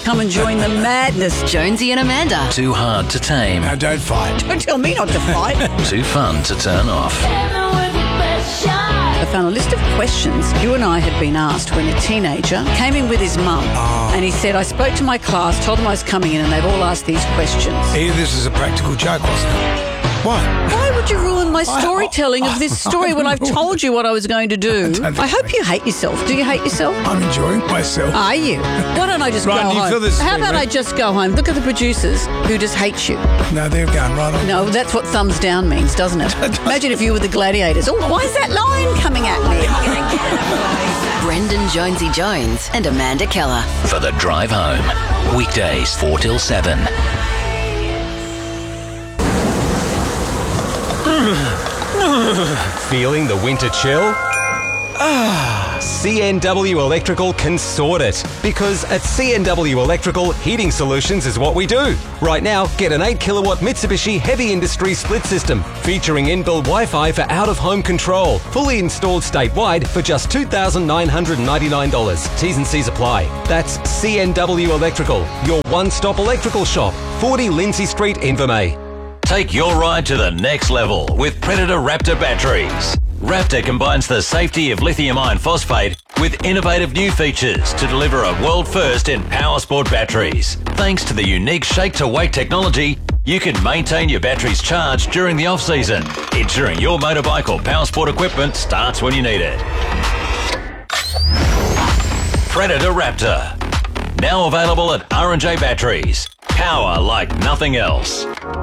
Come and join the madness. Jonesy and Amanda. Too hard to tame. Now don't fight. Don't tell me not to fight. Too fun to turn off. I found a list of questions you and I had been asked when a teenager came in with his mum. And he said, I spoke to my class, told them I was coming in, and they've all asked these questions. This is a practical joke, wasn't it? What? Why would you ruin my storytelling of this story when I've told you what I was going to do? I hope you hate yourself. Do you hate yourself? I'm enjoying myself. Are you? Why don't I just Right, go do you home? feel this How thing, about right? I just go home? Look at the producers who just hate you. No, they're going right on. No, that's what thumbs down means, doesn't it? Imagine if you were the gladiators. Oh, why is that lion coming at me? Brendan Jonesy Jones and Amanda Keller. For the drive home. Weekdays 4 till 7. Feeling the winter chill? CNW Electrical can sort it. Because at CNW Electrical, heating solutions is what we do. Right now, get an 8 kilowatt Mitsubishi Heavy Industry split system featuring inbuilt Wi-Fi for out-of-home control. Fully installed statewide for just $2,999. T's and C's apply. That's CNW Electrical, your one-stop electrical shop. 40 Lindsay Street, Invermay. Take your ride to the next level with Predator Raptor batteries. Raptor combines the safety of lithium iron phosphate with innovative new features to deliver a world first in power sport batteries. Thanks to the unique shake-to-wake technology, you can maintain your batteries charged during the off-season, ensuring your motorbike or power sport equipment starts when you need it. Predator Raptor. Now available at R&J Batteries. Power like nothing else.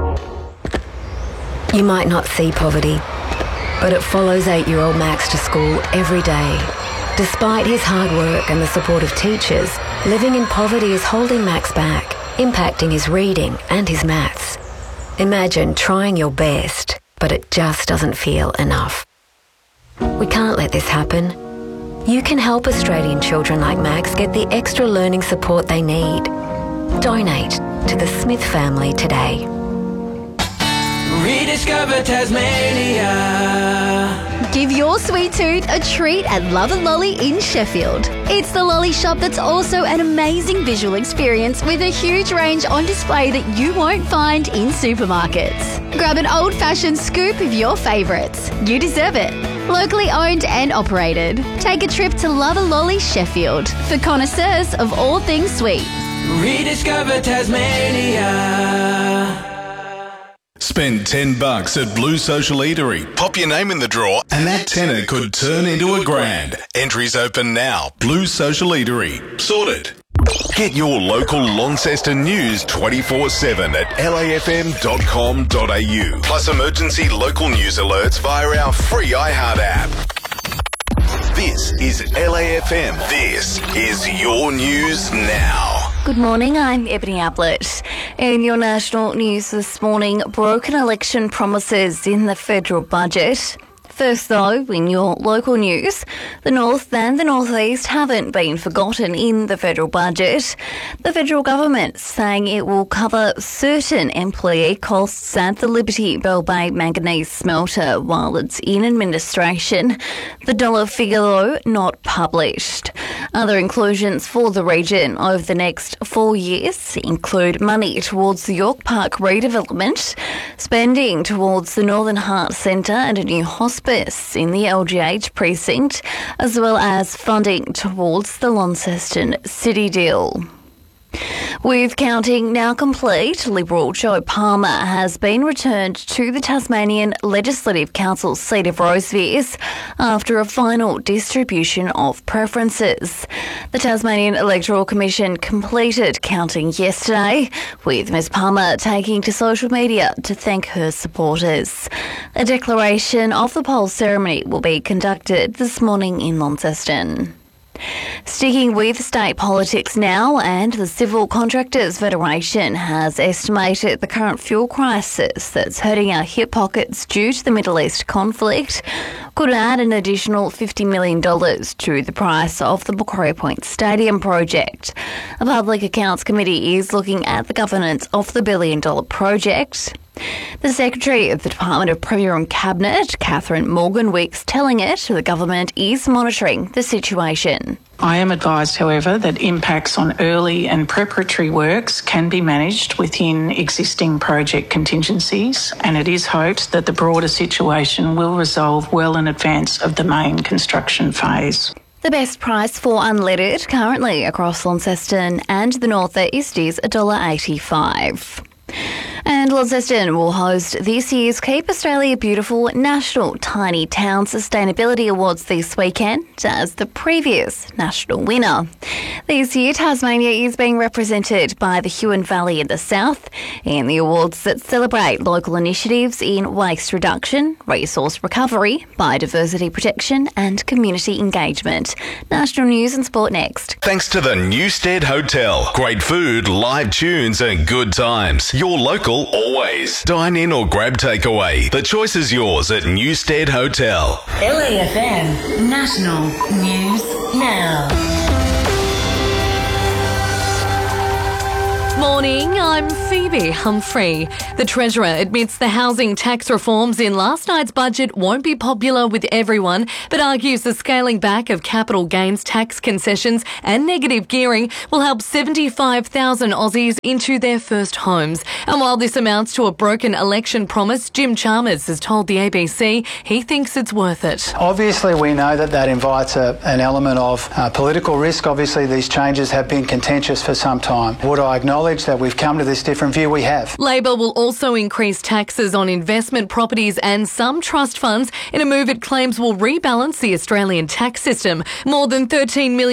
You might not see poverty, but it follows 8-year-old Max to school every day. Despite his hard work and the support of teachers, living in poverty is holding Max back, impacting his reading and his maths. Imagine trying your best, but it just doesn't feel enough. We can't let this happen. You can help Australian children like Max get the extra learning support they need. Donate to the Smith family today. Rediscover Tasmania. Give your sweet tooth a treat at Love and Lolly in Sheffield. It's the lolly shop that's also an amazing visual experience with a huge range on display that you won't find in supermarkets. Grab an old-fashioned scoop of your favourites. You deserve it. Locally owned and operated. Take a trip to Love and Lolly Sheffield for connoisseurs of all things sweet. Rediscover Tasmania. Spend $10 at Blue Social Eatery. Pop your name in the draw and that tenner could turn into $1,000. Entries open now. Blue Social Eatery. Sorted. Get your local Launceston news 24/7 at lafm.com.au. Plus emergency local news alerts via our free iHeart app. This is LAFM. This is your news now. Good morning, I'm Ebony Ablett. In your national news this morning, broken election promises in the federal budget. First though, in your local news, the North and the North East haven't been forgotten in the federal budget. The federal government saying it will cover certain employee costs at the Liberty Bell Bay manganese smelter while it's in administration. The dollar figure though not published. Other inclusions for the region over the next 4 years include money towards the York Park redevelopment, spending towards the Northern Heart Centre and a new hospice in the LGH precinct, as well as funding towards the Launceston City deal. With counting now complete, Liberal Joe Palmer has been returned to the Tasmanian Legislative Council seat of Rosevears after a final distribution of preferences. The Tasmanian Electoral Commission completed counting yesterday, with Ms Palmer taking to social media to thank her supporters. A declaration of the poll ceremony will be conducted this morning in Launceston. Sticking with state politics now, and the Civil Contractors Federation has estimated the current fuel crisis that's hurting our hip pockets due to the Middle East conflict could add an additional $50 million to the price of the Macquarie Point Stadium project. A Public Accounts Committee is looking at the governance of the billion-dollar project. The Secretary of the Department of Premier and Cabinet, Catherine Morgan-Wicks, telling it the government is monitoring the situation. I am advised, however, that impacts on early and preparatory works can be managed within existing project contingencies, and it is hoped that the broader situation will resolve well in advance of the main construction phase. The best price for unleaded currently across Launceston and the North East is $1.85. And Launceston will host this year's Keep Australia Beautiful National Tiny Town Sustainability Awards this weekend as the previous national winner. This year, Tasmania is being represented by the Huon Valley in the south in the awards that celebrate local initiatives in waste reduction, resource recovery, biodiversity protection and community engagement. National News and Sport next. Thanks to the Newstead Hotel. Great food, live tunes and good times. Your local always. Dine in or grab takeaway. The choice is yours at Newstead Hotel. LAFM National News Now. Morning, I'm Phoebe Humphrey. The Treasurer admits the housing tax reforms in last night's budget won't be popular with everyone, but argues the scaling back of capital gains tax concessions and negative gearing will help 75,000 Aussies into their first homes. And while this amounts to a broken election promise, Jim Chalmers has told the ABC he thinks it's worth it. Obviously, we know that invites an element of political risk. Obviously, these changes have been contentious for some time. Would I acknowledge that we've come to this different view? We have. Labor will also increase taxes on investment properties and some trust funds in a move it claims will rebalance the Australian tax system. More than 13 million